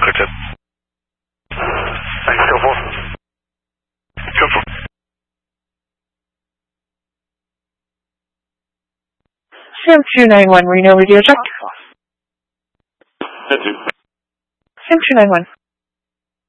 Hotel. Thanks, go for. Go for. Sam 291, Reno Radio check. Head to. Sam 291.